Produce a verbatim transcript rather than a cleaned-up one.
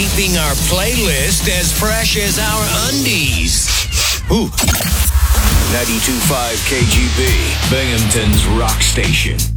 keeping our playlist as fresh as our undies. Ooh. ninety-two point five K G B, Binghamton's rock station.